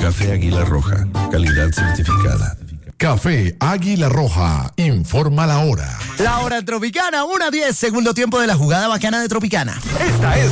Café Águila Roja, calidad certificada. Café Águila Roja, informa la hora. La hora Tropicana, 1:10, segundo tiempo de la jugada bacana de Tropicana. Esta es